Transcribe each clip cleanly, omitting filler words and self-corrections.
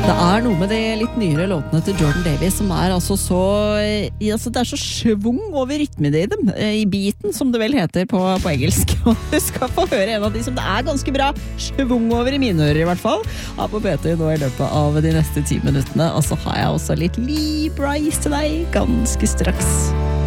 Det noe med de litt nyere låtene til Jordan Davis som altså så det så svung over rytmen i dem, i beaten som det vel heter på engelsk. Og du skal få høre en av de som det ganske bra svung over i mine ører i hvert fall, på PT nå i løpet av de neste 10 minuttene. Og så har jeg også litt Lee Brice til deg ganske straks.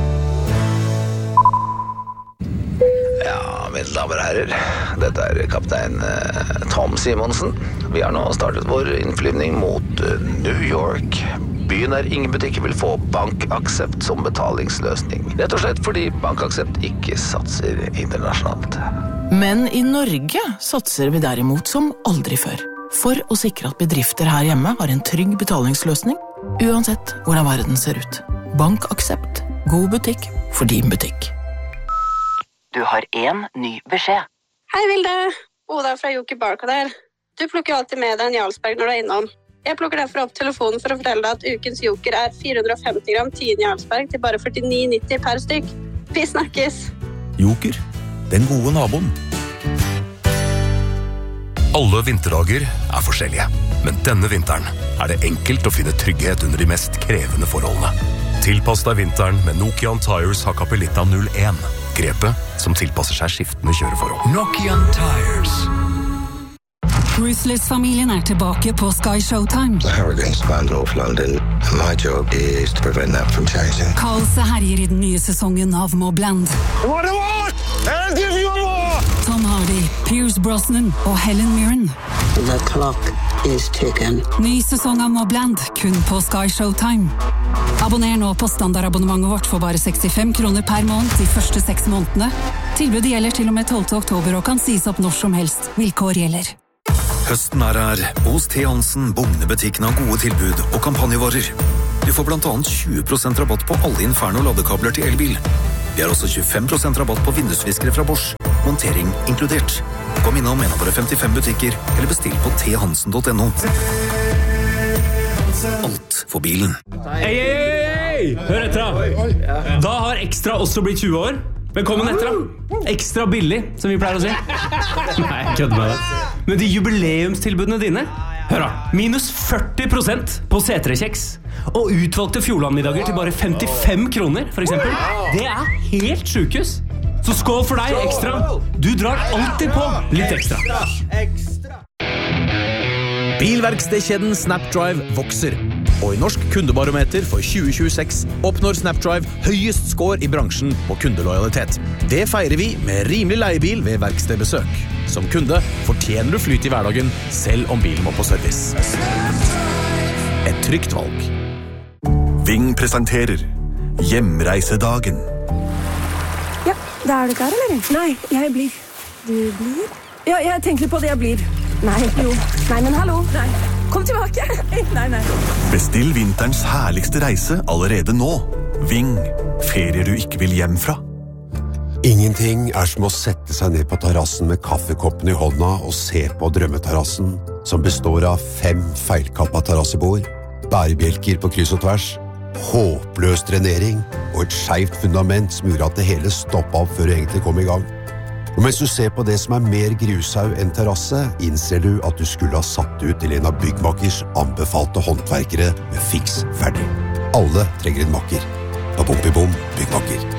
Mine damer og herrer, dette kaptein Tom Simonsen. Vi har nå startet vår innflyvning mot New York. Byen ingen butikker vil få BankAxept som betalingsløsning. Rett og slett fordi BankAxept ikke satser internasjonalt. Men i Norge satser vi derimot som aldri før. For å sikre at bedrifter her hjemme har en trygg betalingsløsning, uansett hvordan verden ser ut. BankAxept. God butikk for din butikk. Du har en ny beskjed. Hei Vilde, Oda fra Joker Barcode her. Du plukker jo alltid med deg en Jarlsberg når du innom. Jeg plukker derfor opp telefonen for å fortelle deg at ukens Joker 450 gram 10 Jarlsberg til bare 49,90 per stykk. Vi snakkes! Joker, den gode naboen. Alle vinterdager forskjellige, men denne vinteren det enkelt å finne trygghet under de mest krevende forholdene. Tilpass deg vinteren med Nokian Tires Hakkapelitta 01. Grepet som tilpasser seg skiftende kjøreforhold. Nokian Tires. Ruthless-familien tilbake på Sky Showtime. The hurricane's bound North London, and my job is to prevent that from changing. Kaoset herjer i den nye sesongen av Mobland. What do you want? I'll give you more! Tom Hardy, Pierce Brosnan og Helen Mirren. The clock is ticking. Ny sesong av Mobland, kun på Sky Showtime. Abonner nå på standardabonnementet vårt for bare 65 kroner per måned de første 6 månedene. Tilbudet gjelder til og med 12. oktober og kan sies opp når som helst. Vilkår gjelder. Høsten her. Hos T. Hansen, Bogner-butikken har gode tilbud og kampanjevarer. Du får blant annet 20% rabatt på alle Inferno-ladekabler til elbil. Vi har også 25% rabatt på vindusviskere fra Bosch. Montering inkludert. Kom innom en av våre 55 butikker, eller bestill på thansen.no. Alt for bilen. Hei! Hør etter da! Da har Extra også blitt 20 år. Velkommen etter da. Ekstra billig, som vi pleier å si. Nei, jeg kødder med det. Men de jubileumstilbudene dine, hør da, minus 40% på C3-kjeks. Og utvalgte Fjordlandmiddager til bare 55 kroner, for eksempel. Det helt sjukehus. Så skål for deg, Ekstra. Du drar alltid på litt ekstra. Bilverkstedkjeden Snapdrive vokser. Og i Norsk kundebarometer for 2026 oppnår Snapdrive høyest score i bransjen på kundelojalitet. Det feirer vi med rimelig leiebil ved verkstedbesøk. Som kunde fortjener du flyt i hverdagen, selv om bilen må på service. Et trygt valg. Ving presenterer Hjemreisedagen. Ja, da du klar, eller? Nei, jeg blir. Du blir? Ja, jeg tenker på det jeg blir. Nei, jo. Nei, men hallo. Nei. Kom tilbake. Nei. Bestill vinterens herligste reise allerede nå. Ving. Ferier du ikke vil hjem fra. Ingenting som å sette seg ned på terrassen med kaffekoppen i hånda og se på drømmeterrassen, som består av 5 feilkappa terrassebord, bærebjelker på kryss og tvers, håpløs drenering og et skjevt fundament som gjorde at det hele stoppet opp før du egentlig kom i gang. Og mens du ser på det som mer grushaug enn terrasse, innser du at du skulle ha satt ut til en av byggmakkers anbefalte håndverkere med fiks ferdig. Alle trenger en makker. Babom-bibom byggmakker.